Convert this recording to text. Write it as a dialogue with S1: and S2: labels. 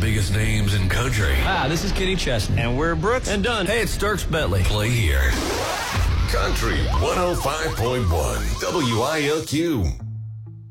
S1: biggest names in country.
S2: Hi, this is Kenny Chesney.
S3: And we're Brooks
S2: And Dunn.
S1: Hey, it's Dierks Bentley. Play here. Country 105.1 WILQ.